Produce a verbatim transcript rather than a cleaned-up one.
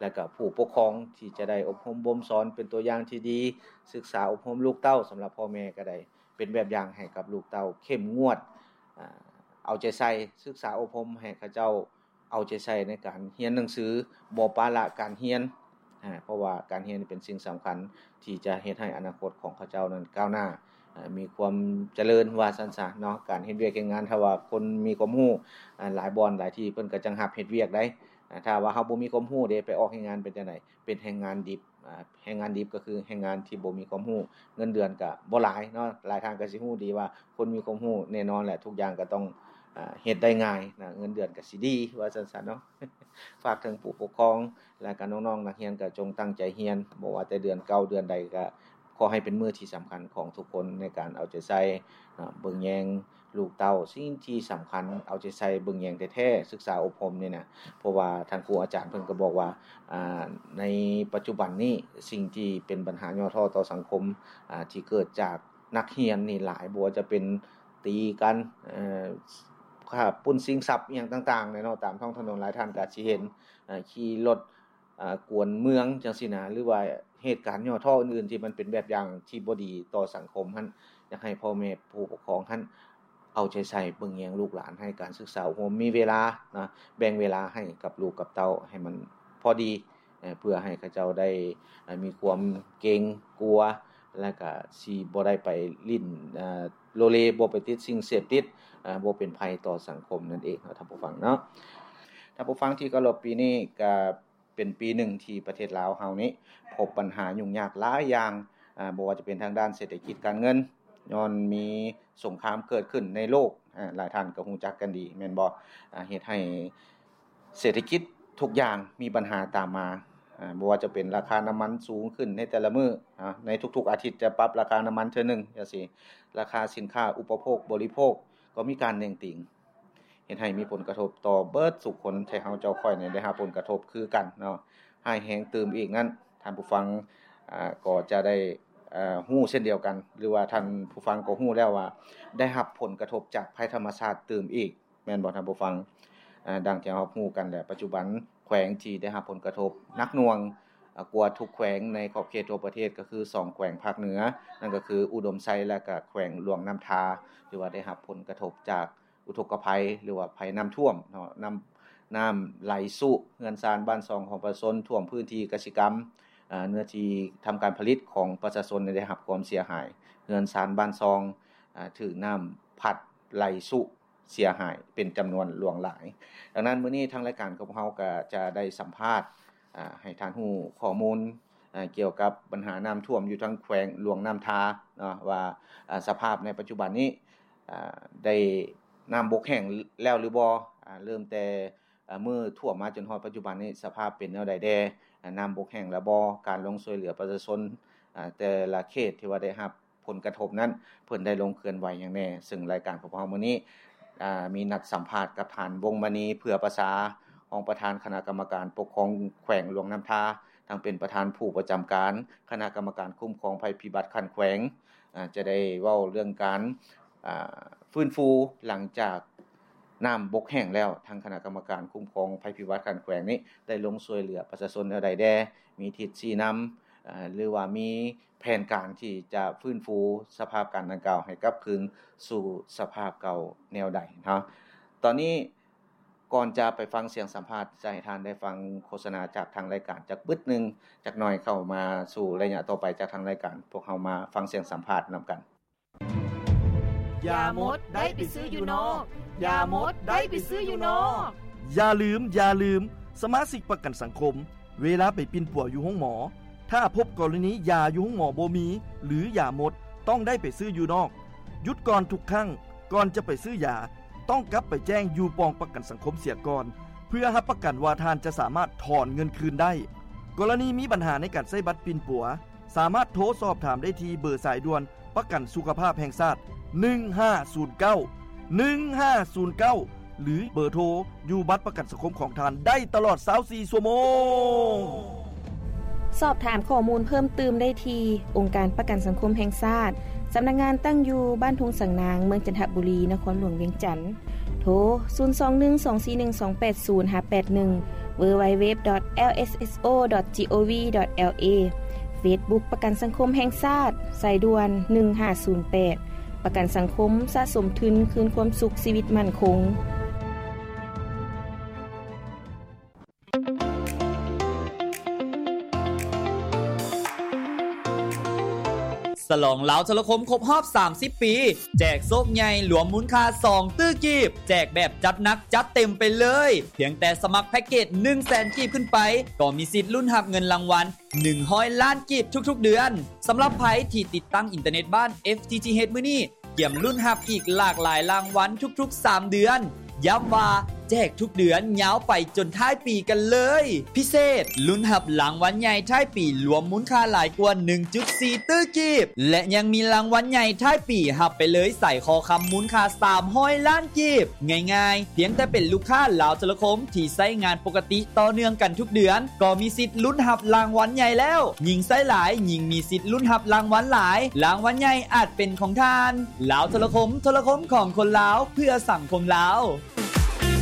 และก็ผู้ปกครองที่จะได้อบรมบ่มสอนเป็นตัวอย่างที่ดีศึกษาอบรมลูกเต้าสำหรับพ่อแม่ก็ได้เป็นแบบอย่างให้กับลูกเต้าเข้มงวดอ่าเอาใจใส่ศึกษาอบรมให้เขาเจ้าเอาใจใส่ในการเรียนหนังสือบ่ปราละการเรียนอ่าเพราะว่าการเรียนเป็นสิ่งสำคัญที่จะเฮ็ดให้อนาคตของเขาเจ้านั้นก้าวหน้ามีความเจริญว่าซั่นซะเนาะการเฮ็ดเวียกเฮ็ดงานถ้าว่าคนมีความรู้หลายบ่อนหลายที่เพิ่นก็จังรับเฮ็ดเวียกได้ถ้าว่าเฮาบ่มีความรู้เด้ไปออกเฮ็ดงานเป็นจังได๋เป็นแรงงานดิบอ่าแรงงานดิบก็คือแรงงานที่บ่มีความรู้เงินเดือนก็บ่หลายเนาะหลายท่านก็สิรู้ดีว่าคนมีความรู้แน่นอนแหละทุกอย่างก็ต้องอ่าเฮ็ดได้ง่ายนะเงินเดือนก็สิดีว่าซั่นซะเนาะ ฝากถึงผู้ปกครองและก็น้องๆนักเรียนก็จงตั้งใจเรียนบ่ว่าแต่เดือนเก้าเดือนใดก็ขอให้เป็นมื้อที่สำคัญของทุกคนในการเอาใจใส่เบิ่งแยงลูกเต้าสิ่งที่สำคัญเอาใจใส่เบิ่งแยงแท้ๆศึกษาอบรมนี่นะเพราะว่าท่านครูอาจารย์เพิ่นก็บอกว่าอ่าในปัจจุบันนี้สิ่งที่เป็นปัญหาย่อท้อต่อสังคมอ่าที่เกิดจากนักเรียนนี่หลายบ่ว่าจะเป็นตีกันเอ่อค่าปุ้นชิงทรัพย์อีหยังต่างๆเนาะตามท้องถนนหลายท่านก็สิเห็นอ่าขี่รถอ่ากวนเมืองจังซี่นะหรือว่าเหตุการณ์ย่อท้ออื่นๆที่มันเป็นแบบอย่างที่บ่ดีต่อสังคมหั่นอยากให้พ่อแม่ผู้ปกครองหั่นเอาใจใส่เบิ่งแยงลูกหลานให้การศึกษาโฮมมีเวลานะแบ่งเวลาให้กับลูกกับเต้าให้มันพอดีเพื่อให้เขาเจ้าได้มีความเกรงกลัวและก็สิบ่ได้ไปลิ้นอ่าโลเลบ่ไปติดสิ่งเสพติดอ่าบ่เป็นภัยต่อสังคมนั่นเองท่านผู้ฟังเนาะท่านผู้ฟังที่เคารพปีนี้ก็เป็นปีหนึ่งที่ประเทศลาวเฮานี้พบปัญหายุ่งยากหลายอย่างอ่าบ่ว่าจะเป็นทางด้านเศรษฐกิจการเงินย้อนมีสงครามเกิดขึ้นในโลกอ่าหลายท่านก็รู้จักกันดีแม่นบ่อ่าเฮ็ดให้เศรษฐกิจทุกอย่างมีปัญหาตามมาอ่าบ่ว่าจะเป็นราคาน้ำมันสูงขึ้นในแต่ละมื้ออ่าในทุกๆอาทิตย์จะปรับราคาน้ำมันเทื่อนึงจังซี่ราคาสินค้าอุปโภคบริโภคก็มีการเน่งติ่งเฮ็ดให้มีผลกระทบต่อเบิดทุกคนที่เฮาเจ้าค่อยนี่ได้รับผลกระทบคือกันเนาะให้แฮงเติมอีกนั้นท่านผู้ฟังอ่าก็จะได้อ่าฮู้เช่นเดียวกันหรือว่าท่านผู้ฟังก็ฮู้แล้วว่าได้รับผลกระทบจากภัยธรรมชาติเติมอีกแม่นบ่ท่านผู้ฟังอ่าดังที่เฮาฮู้กันแหละปัจจุบันแขวงที่ได้รับผลกระทบหนักหน่วงกว่าทุกแขวงในขอบเขตทั่วประเทศก็คือสองแขวงภาคเหนือนั่นก็คืออุดมไซและก็แขวงหลวงน้ำทาหรือว่าได้รับผลกระทบจากอุทกภัยหรือว่าภัยน้ำท่วมเนาะน้ำน้ำไหลสู่เรือนซานบ้านซองของประชาชนท่วมพื้นที่กสิกรรมอ่าเนื้อที่ทำการผลิตของประชาชนได้รับความเสียหายเรือนซานบ้านซองอ่าถูกน้ำพัดไหลสู่เสียหายเป็นจำนวนหลวงหลายดังนั้นมื้อนี้ทางรายการของเฮาก็จะได้สัมภาษณ์อ่าให้ท่านฮู้ข้อมูลอ่าเกี่ยวกับปัญหาน้ำท่วมอยู่ทางแขวงหลวงน้ำทาเนาะว่าอ่าสภาพในปัจจุบันนี้อ่าได้น้ำบกแห้งแล้วหรือบ่อ่าเริ่มแต่อ่ามื้อท่วมมาจนฮอดปัจจุบันนี้สภาพเป็นแนวใดแดน้ำบกแห้งแล้วบ่การลงช่วยเหลือประชาชนอ่าแต่ละเขตที่ว่าได้รับผลกระทบนั้นเพิ่นได้ลงเคลื่อนไหวหยังแน่ซึ่งรายการของเฮามื้อนี้อ่ามีนัดสัมภาษณ์กับท่านวงมณีเพื่อประสารองประธานคณะกรรมการปกครองแขวงหลวงน้ำทาทั้งเป็นประธานผู้ประจำการคณะกรรมการคุ้มครองภัยพิบัติขั้นแขวงอ่าจะได้เว้าเรื่องการอ่าฟื้นฟูหลังจากน้ำบกแห้งแล้วทางคณะกรรมการคุ้มครองภัยพิบัติขั้นแขวงนี้ได้ลงช่วยเหลือประชาชนแนวใดแดมีทิศชี้นำอ่าหรือว่ามีแผนการที่จะฟื้นฟูสภาพการดังกล่าวให้กลับคืนสู่สภาพเก่าแนวใดเนาะตอนนี้ก่อนจะไปฟังเสียงสัมภาษณ์จะให้ท่านได้ฟังโฆษณาจากทางรายการจักบึดนึงจักหน่อยเข้ามาสู่ระยะต่อไปจากทางรายการพวกเฮามาฟังเสียงสัมภาษณ์นํากันยามดได้ไปซื้ออยู่นอกยามดได้ไปซื้ออยู่นอกอย่าลืมอย่าลืมสมาชิกประกันสังคมเวลาไปปิ่นปัวอยู่ห้องหมอถ้าพบกรณียาอยู่ห้องหมอบ่มีหรือยามดต้องได้ไปซื้ออยู่นอกหยุดก่อนทุกครั้งก่อนจะไปซื้อยาต้องกลับไปแจ้งอยู่ปองประกันสังคมเสียก่อนเพื่อรับประกันว่าท่านจะสามารถถอนเงินคืนได้กรณีมีปัญหาในการใช้บัตรปิ่นปัวสามารถโทรสอบถามได้ที่เบอร์สายด่วนประกันสุขภาพแห่งชาติหนึ่งห้าศูนย์เก้า หนึ่งห้าศูนย์เก้าหรือเบอร์โทรอยู่บัตรประกันสังคมของท่านได้ตลอดยี่สิบสี่ชั่วโมงสอบถามข้อมูลเพิ่มเติมได้ที่องค์การประกันสังคมแห่งชาติสำนักงานตั้งอยู่บ้านทุ่งสังนางเมืองจันทบุรีนครหลวงเวียงจันทน์โทรศูนย์ สอง หนึ่ง สอง สี่ หนึ่ง สอง แปด ศูนย์ ห้า แปด หนึ่งดับเบิลยู ดับเบิลยู ดับเบิลยู ดอท แอล เอส เอส โอ ดอท จี โอ วี ดอท แอล เอ Facebook ประกันสังคมแห่งชาติสายด่วนหนึ่งห้าศูนย์แปดประกันสังคมสะสมทุนคืนความสุขชีวิตมั่นคงฉลองเหลาโทรคมครบรอบสามสิบปีแจกโซกใหญ่หลวมมูลค่าสองตื้อกีบแจกแบบจัดหนักจัดเต็มไปเลยเพียงแต่สมัครแพ็กเกจ หนึ่งแสน กีบขึ้นไปก็มีสิทธิ์ลุ้นรับเงินรางวัลหนึ่งร้อยล้านกีบทุกๆเดือนสำหรับไผที่ติดตั้งอินเทอร์เน็ตบ้าน เอฟ ที ที เอช มื้อนี้เกี่ยมลุ้นรับอีกหลากหลายรางวัลทุกๆสามเดือนย้ำว่าแจกทุกเดือนยาวไปจนท้ายปีกันเลยพิเศษลุ้นรับรางวัลใหญ่ท้ายปีรวมมูลค่าหลายกว่า หนึ่งจุดสี่ ตื้อกีบและยังมีรางวัลใหญ่ท้ายปีรับไปเลยใส่คอคำมูลค่าสามร้อยล้านกีบง่ายๆเพียงแต่เป็นลูกค้าลาวโทรคมที่ใช้งานปกติต่อเนื่องกันทุกเดือนก็มีสิทธิ์ลุ้นรับรางวัลใหญ่แล้วยิ่งใช้หลายยิ่งมีสิทธิ์ลุ้นรับรางวัลหลายรางวัลใหญ่อาจเป็นของท่านลาวโทรคมโทรคมของคนลาวเพื่อสังคมลาว